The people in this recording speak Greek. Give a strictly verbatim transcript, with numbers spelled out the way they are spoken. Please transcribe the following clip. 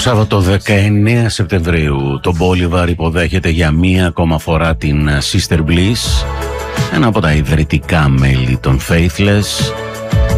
Σάββατο δεκαεννέα Σεπτεμβρίου το Μπόλιβαρ υποδέχεται για μία ακόμα φορά την Sister Bliss, ένα από τα ιδρυτικά μέλη των Faithless.